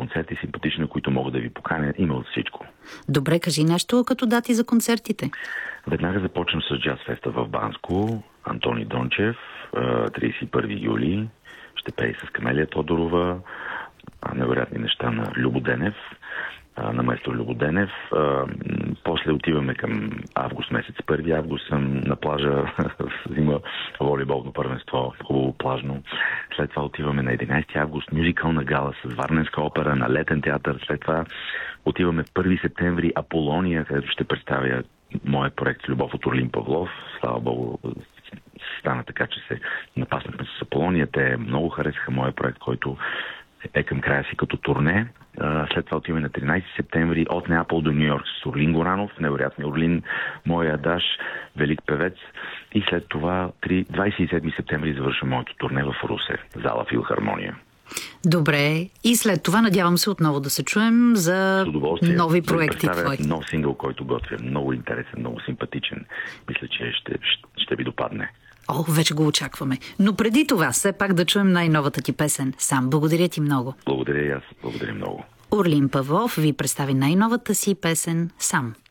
концерти симпатични, които могат да ви поканят. Има от всичко. Добре, кажи нещо като дати за концертите. Веднага започвам с Джаз Феста в Банско. Антони Дончев, 31 юли. Ще пее с Камелия Тодорова. Невероятни неща на Любо Денев, на майстор Любо Денев. После отиваме към август месец. 1 август съм на плажа, има волейболно първенство, хубаво плажно. След това отиваме на 11 август, мюзикална гала с Варненска опера на Летен театър. След това отиваме 1 септември Аполония, където ще представя моят проект Любов от Орлин Павлов. Слава Богу, стана така, че се напаснахме с Аполония. Те много харесаха моят проект, който е към края си като турне. След това отиваме на 13 септември от Неапол до Ню Йорк с Орлин Горанов, невероятния Орлин, моя адаш, велик певец. И след това 27 септември завършва моето турне в Русе, зала Филхармония. Добре. И след това надявам се отново да се чуем за нови проекти твои. Нов сингъл, който готвя. Много интересен, много симпатичен. Мисля, че ще ви допадне. О, вече го очакваме. Но преди това, все пак да чуем най-новата ти песен. Сам, благодаря ти много. Благодаря и аз. Благодаря много. Орлин Павлов ви представи най-новата си песен Сам.